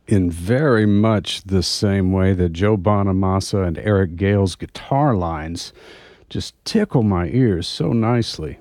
in very much the same way that Joe Bonamassa and Eric Gale's guitar lines just tickle my ears so nicely.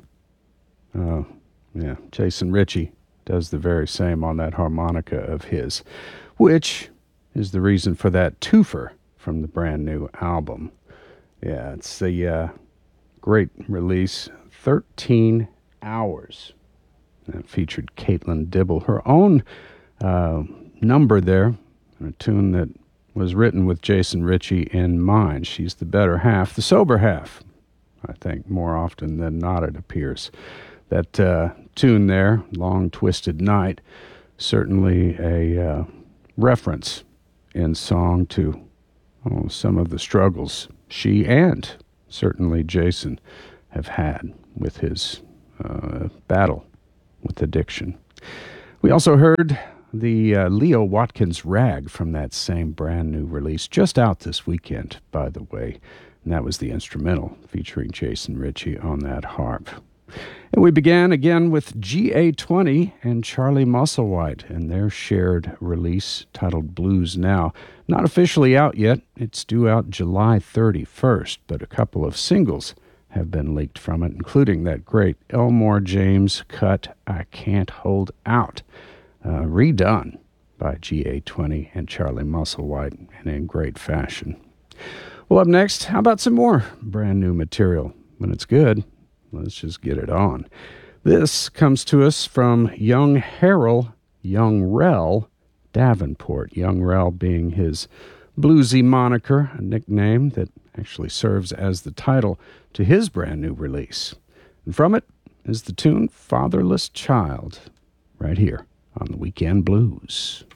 Jason Ritchie does the very same on that harmonica of his, which is the reason for that twofer from the brand new album. Yeah, it's the great release, 13 Hours. That featured Caitlin Dibble, her own number there, a tune that was written with Jason Ritchie in mind. She's the better half, the sober half, I think, more often than not, it appears. That tune there, Long Twisted Night, certainly a reference in song to some of the struggles she and certainly Jason have had with his battle with addiction. We also heard the Leo Watkins Rag from that same brand new release, just out this weekend, by the way. And that was the instrumental featuring Jason Ritchie on that harp. And we began again with GA20 and Charlie Musselwhite and their shared release titled Blues Now. Not officially out yet. It's due out July 31st, but a couple of singles have been leaked from it, including that great Elmore James cut, I Can't Hold Out, redone by GA20 and Charlie Musselwhite, and in great fashion. Well, up next, how about some more brand new material? When it's good, let's just get it on. This comes to us from Young Harrell, Young Rel Davenport. Young Rel being his bluesy moniker, a nickname that actually serves as the title to his brand new release. And from it is the tune Fatherless Child, right here on the Weekend Blues.